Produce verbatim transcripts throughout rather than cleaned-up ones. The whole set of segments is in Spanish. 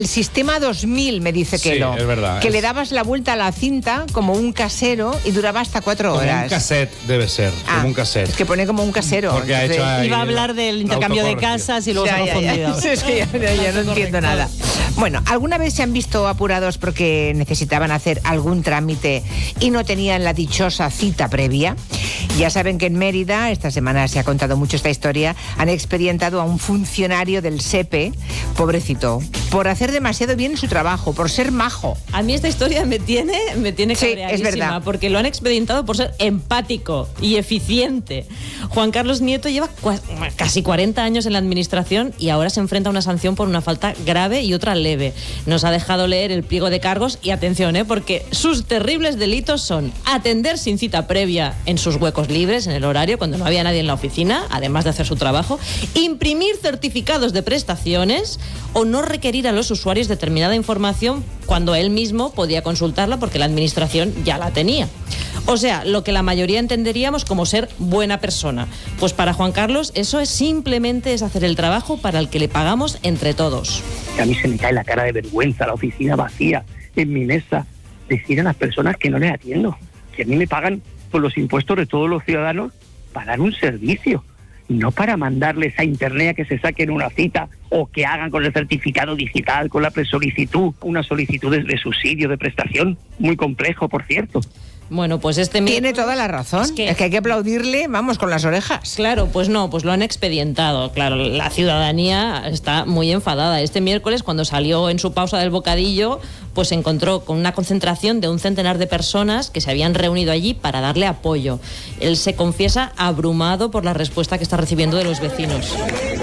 El sistema dos mil, me dice Kelo. Sí, es verdad. Que es... le dabas la vuelta a la cinta como un casero y duraba hasta cuatro horas. Como un cassette debe ser, ah, como un cassette. Es que pone como un casero. Porque ha hecho ahí iba a hablar del intercambio de casas y luego ya, se ha ya, confundido. ya. Es que ya, ya, ya no entiendo nada. Bueno, ¿alguna vez se han visto apurados porque necesitaban hacer algún trámite y no tenían la dichosa cita previa? Ya saben que en Mérida, esta semana se ha contado mucho esta historia, han expedientado a un funcionario del S E P E, pobrecito, por hacer demasiado bien su trabajo, por ser majo. A mí esta historia me tiene, me tiene sí, cabreadísima, es verdad. porque lo han expedientado por ser empático y eficiente. Juan Carlos Nieto lleva cua- casi cuarenta años en la administración y ahora se enfrenta a una sanción por una falta grave y otra leve. Nos ha dejado leer el pliego de cargos y atención, ¿eh? Porque sus terribles delitos son atender sin cita previa en sus huecos libres, en el horario, cuando no había nadie en la oficina, además de hacer su trabajo, imprimir certificados de prestaciones o no requerir a los usuarios determinada información cuando él mismo podía consultarla porque la administración ya la tenía. O sea, lo que la mayoría entenderíamos como ser buena persona. Pues para Juan Carlos eso es simplemente es hacer el trabajo para el que le pagamos entre todos. A mí se me cae la cara de vergüenza, la oficina vacía, en mi mesa, decir a las personas que no les atiendo, que a mí me pagan por los impuestos de todos los ciudadanos para dar un servicio, no para mandarles a internet a que se saquen una cita o que hagan con el certificado digital, con la presolicitud, una solicitud de, de subsidio, de prestación, muy complejo, por cierto. Bueno, pues este... Tiene toda la razón. Es que... es que hay que aplaudirle, vamos, con las orejas. Claro, pues no, pues lo han expedientado. Claro, la ciudadanía está muy enfadada. Este miércoles, cuando salió en su pausa del bocadillo, pues se encontró con una concentración de un centenar de personas que se habían reunido allí para darle apoyo. Él se confiesa abrumado por la respuesta que está recibiendo de los vecinos.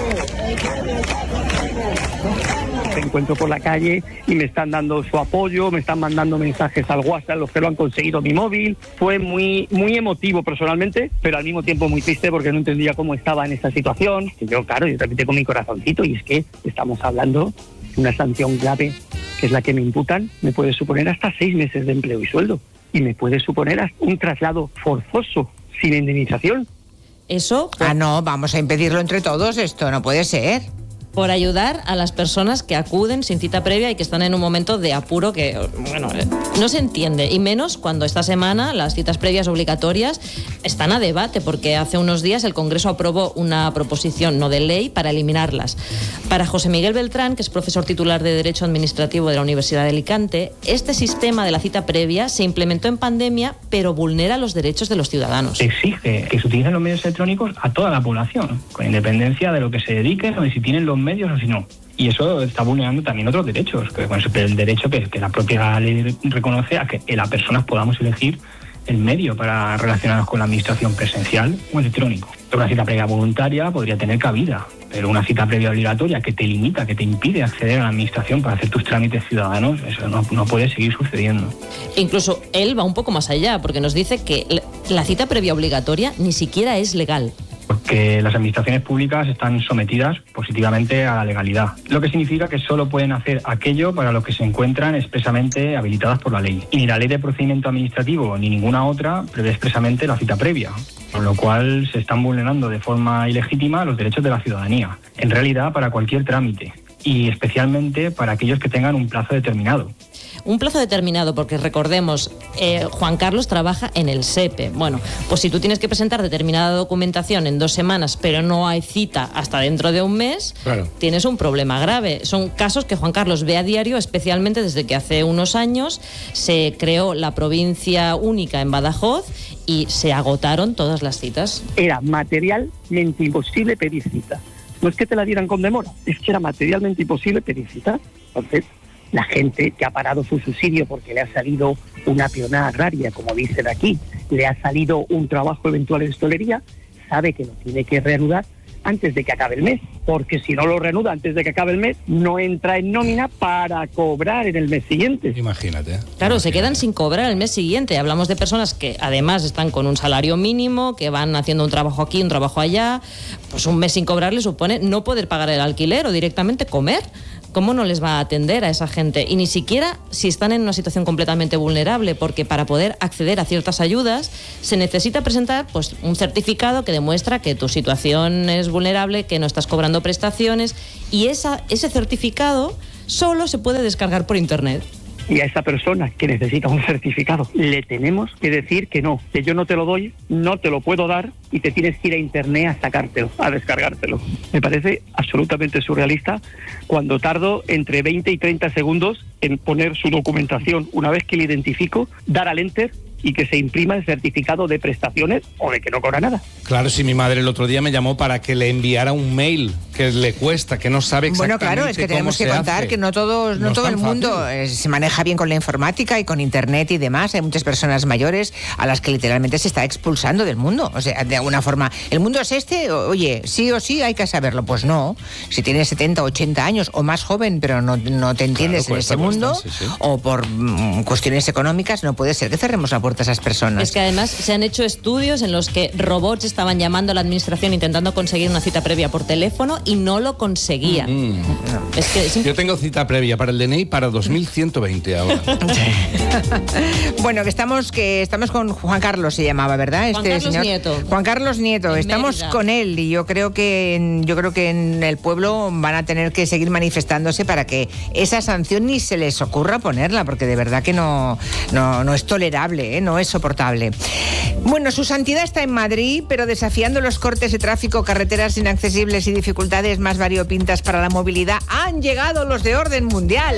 Me encuentro por la calle y me están dando su apoyo, me están mandando mensajes al WhatsApp, los que lo han conseguido mi móvil. Fue muy muy emotivo personalmente, pero al mismo tiempo muy triste porque no entendía cómo estaba en esa situación. Y yo, claro, yo también tengo mi corazoncito y es que estamos hablando de una sanción grave, que es la que me imputan, me puede suponer hasta seis meses de empleo y sueldo. Y me puede suponer hasta un traslado forzoso, sin indemnización. Eso... Ah, no, vamos a impedirlo entre todos, esto no puede ser. Por ayudar a las personas que acuden sin cita previa y que están en un momento de apuro que, bueno, no se entiende. Y menos cuando esta semana las citas previas obligatorias están a debate, porque hace unos días el Congreso aprobó una proposición no de ley para eliminarlas. Para José Miguel Beltrán, que es profesor titular de Derecho Administrativo de la Universidad de Alicante, este sistema de la cita previa se implementó en pandemia, pero vulnera los derechos de los ciudadanos. Exige que se utilicen los medios electrónicos a toda la población, con independencia de lo que se dediquen o de si tienen los medios o si no. Y eso está vulnerando también otros derechos, que, bueno, el derecho que, que la propia ley reconoce a que las personas podamos elegir el medio para relacionarnos con la administración presencial o electrónico. Una cita previa voluntaria podría tener cabida, pero una cita previa obligatoria que te limita, que te impide acceder a la administración para hacer tus trámites ciudadanos, eso no, no puede seguir sucediendo. Incluso él va un poco más allá, porque nos dice que la cita previa obligatoria ni siquiera es legal. Porque las administraciones públicas están sometidas positivamente a la legalidad, lo que significa que solo pueden hacer aquello para lo que se encuentran expresamente habilitadas por la ley. Y ni la ley de procedimiento administrativo ni ninguna otra prevé expresamente la cita previa, con lo cual se están vulnerando de forma ilegítima los derechos de la ciudadanía, en realidad para cualquier trámite, y especialmente para aquellos que tengan un plazo determinado. Un plazo determinado, porque recordemos, eh, Juan Carlos trabaja en el S E P E. Bueno, pues si tú tienes que presentar determinada documentación en dos semanas, pero no hay cita hasta dentro de un mes, claro, tienes un problema grave. Son casos que Juan Carlos ve a diario, especialmente desde que hace unos años se creó la provincia única en Badajoz y se agotaron todas las citas. Era materialmente imposible pedir cita. No es que te la dieran con demora, es que era materialmente imposible pedir cita. Entonces, la gente que ha parado su subsidio porque le ha salido una peonada agraria, como dicen aquí, le ha salido un trabajo eventual en hostelería, sabe que lo tiene que reanudar antes de que acabe el mes, porque si no lo reanuda antes de que acabe el mes, no entra en nómina para cobrar en el mes siguiente. Imagínate. Claro, Imagínate. Se quedan sin cobrar el mes siguiente. Hablamos de personas que además están con un salario mínimo, que van haciendo un trabajo aquí, un trabajo allá. Pues un mes sin cobrar les supone no poder pagar el alquiler o directamente comer. ¿Cómo no les va a atender a esa gente? Y ni siquiera si están en una situación completamente vulnerable, porque para poder acceder a ciertas ayudas se necesita presentar pues un certificado que demuestra que tu situación es vulnerable, que no estás cobrando prestaciones, y esa, ese certificado solo se puede descargar por internet. Y a esa persona que necesita un certificado le tenemos que decir que no, que yo no te lo doy, no te lo puedo dar y te tienes que ir a internet a sacártelo, a descargártelo. Me parece absolutamente surrealista cuando tardo entre veinte y treinta segundos en poner su documentación. Una vez que le identifico, dar al enter y que se imprima el certificado de prestaciones o de que no cobra nada. Claro, si mi madre el otro día me llamó para que le enviara un mail que le cuesta, que no sabe exactamente Bueno, claro, es que tenemos que contar que no todo, no no todo el mundo fácil. eh, se maneja bien con la informática y con internet y demás. Hay muchas personas mayores a las que literalmente se está expulsando del mundo. O sea, de alguna forma, ¿el mundo es este? O, oye, sí o sí hay que saberlo. Pues no. Si tienes setenta, ochenta años o más joven, pero no, no te entiendes Claro, en ese cuesta, mundo, cuesta, sí, sí. o por mm, cuestiones económicas, no puede ser que cerremos la puerta a esas personas. Es que además se han hecho estudios en los que robots estaban llamando a la administración intentando conseguir una cita previa por teléfono y no lo conseguían. Mm. Es que es Yo tengo cita previa para el D N I para dos mil ciento veinte ahora. Bueno, que estamos que estamos con Juan Carlos, se llamaba, ¿verdad? Juan Carlos Nieto. Juan Carlos Nieto. En Estamos Mérida. con él y yo creo que en, yo creo que en el pueblo van a tener que seguir manifestándose para que esa sanción ni se les ocurra ponerla, porque de verdad que no no, no es tolerable, ¿eh? No es soportable. Bueno, su santidad está en Madrid, pero desafiando los cortes de tráfico, carreteras inaccesibles y dificultades más variopintas para la movilidad, han llegado los de orden mundial.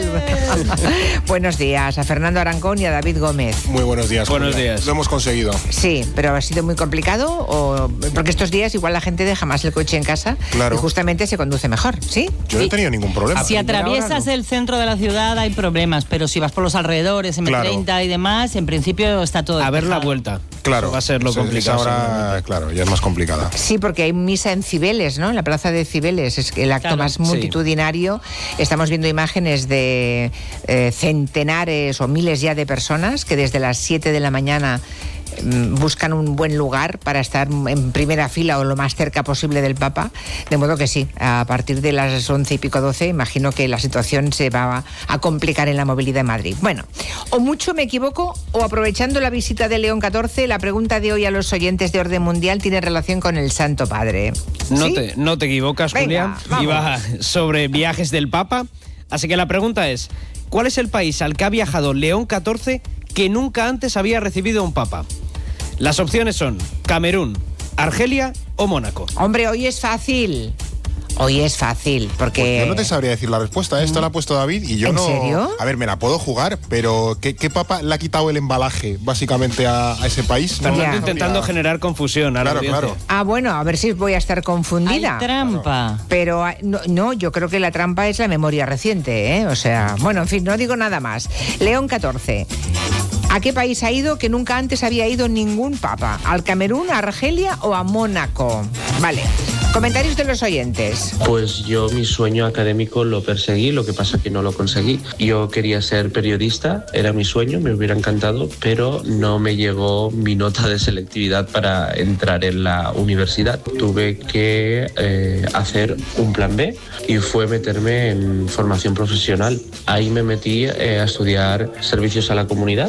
Buenos días a Fernando Arancón y a David Gómez. Muy buenos días. Buenos Julia. días. Lo hemos conseguido. Sí, pero ha sido muy complicado, o porque estos días igual la gente deja más el coche en casa Claro. y justamente se conduce mejor, ¿sí? Yo no he tenido ningún problema. Si atraviesas el centro de la ciudad hay problemas, pero si vas por los alrededores, eme treinta y demás, en principio está todo A ver la despejado. vuelta. Claro. Eso va a ser lo Se- complicado. esa hora, seguramente. claro, ya es más complicada. Sí, porque hay misa en Cibeles, ¿no? En la plaza de Cibeles, es el acto Claro, más sí. multitudinario. Estamos viendo imágenes de eh, centenares o miles ya de personas que desde las siete de la mañana mm, buscan un buen lugar para estar en primera fila o lo más cerca posible del Papa. De modo que sí, a partir de las once y pico, doce, imagino que la situación se va a complicar en la movilidad en Madrid. Bueno, o mucho me equivoco, o aprovechando la visita de León catorce, la pregunta de hoy a los oyentes de Orden Mundial tiene relación con el Santo Padre. No, ¿Sí? te, no te equivocas, Venga, Julia. vamos. Iba sobre viajes del Papa. Así que la pregunta es, ¿cuál es el país al que ha viajado León catorce que nunca antes había recibido un Papa? Las opciones son Camerún, Argelia o Mónaco. Hombre, hoy es fácil. Hoy es fácil, porque... Pues yo no te sabría decir la respuesta. Esta la ha puesto David y yo ¿En no. serio? A ver, me la puedo jugar, pero ¿qué, qué papa le ha quitado el embalaje básicamente a, a ese país? No, Fernando Ya. no intentando sabría. generar confusión a la Claro, audiencia. claro. Ah, bueno, a ver si voy a estar confundida. Hay trampa. Pero ah, no, no, yo creo que la trampa es la memoria reciente, ¿eh? O sea, bueno, en fin, no digo nada más. León catorce. ¿A qué país ha ido que nunca antes había ido ningún papa? ¿Al Camerún, a Argelia o a Mónaco? Vale. Comentarios de los oyentes. Pues yo mi sueño académico lo perseguí, lo que pasa que no lo conseguí. Yo quería ser periodista, era mi sueño, me hubiera encantado, pero no me llegó mi nota de selectividad para entrar en la universidad. Tuve que eh, hacer un plan B y fue meterme en formación profesional. Ahí me metí eh, a estudiar servicios a la comunidad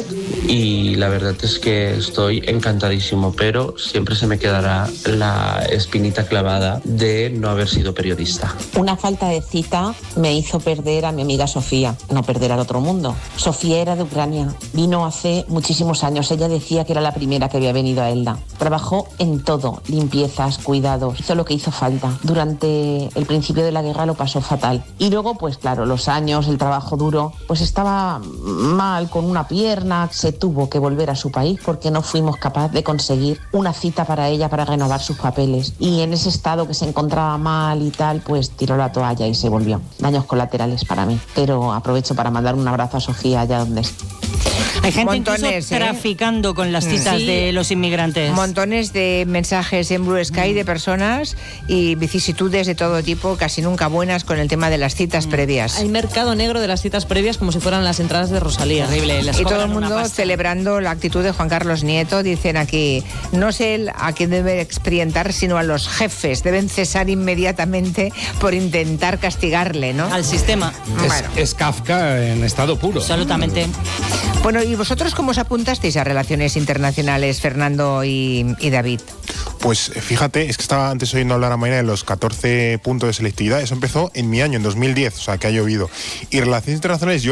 y la verdad es que estoy encantadísimo, pero siempre se me quedará la espinita clavada de no haber sido periodista. Una falta de cita me hizo perder a mi amiga Sofía, no perder al otro mundo. Sofía era de Ucrania, vino hace muchísimos años, ella decía que era la primera que había venido a Elda. Trabajó en todo, limpiezas, cuidados, hizo lo que hizo falta. Durante el principio de la guerra lo pasó fatal. Y luego, pues claro, los años, el trabajo duro, pues estaba mal con una pierna, se tuvo que volver a su país porque no fuimos capaces de conseguir una cita para ella para renovar sus papeles. Y en ese estado que se encontraba mal y tal, pues tiró la toalla y se volvió. Daños colaterales para mí. Pero aprovecho para mandar un abrazo a Sofía allá donde esté. Hay gente Montones, incluso ¿eh? traficando con las citas Sí. de los inmigrantes. Montones de mensajes en Blue Sky de personas y vicisitudes de todo tipo, casi nunca buenas con el tema de las citas previas. Hay mercado negro de las citas previas como si fueran las entradas de Rosalía. Terrible. les Y todo cobran el una mundo pasta. celebrando la actitud de Juan Carlos Nieto. Dicen aquí, no sé él a quién debe experimentar, sino a los jefes. Deben cesar inmediatamente por intentar castigarle, ¿no? Al sistema. Es, Bueno. es Kafka en estado puro. Absolutamente. Bueno, ¿y vosotros cómo os apuntasteis a relaciones internacionales, Fernando y, y David? Pues fíjate, es que estaba antes oyendo hablar a Mayra de los catorce puntos de selectividad. Eso empezó en mi año, en dos mil diez, o sea que ha llovido. Y relaciones internacionales, yo